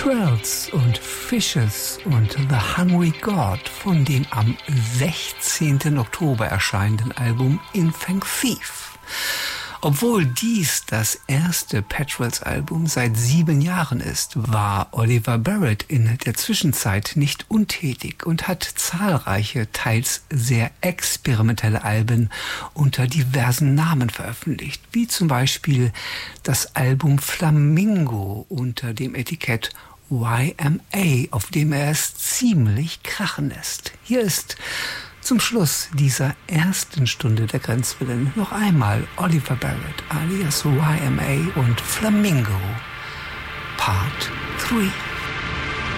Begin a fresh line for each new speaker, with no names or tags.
Petrels und Fishes und The Hungry God von dem am 16. Oktober erscheinenden Album Infant Thief. Obwohl dies das erste Petrels-Album seit 7 Jahren ist, war Oliver Barrett in der Zwischenzeit nicht untätig und hat zahlreiche, teils sehr experimentelle Alben unter diversen Namen veröffentlicht, wie zum Beispiel das Album Flamingo unter dem Etikett YMA, auf dem er es ziemlich krachen lässt. Hier ist zum Schluss dieser ersten Stunde der Grenzwellen noch einmal Oliver Barrett alias YMA und Flamingo Part 3.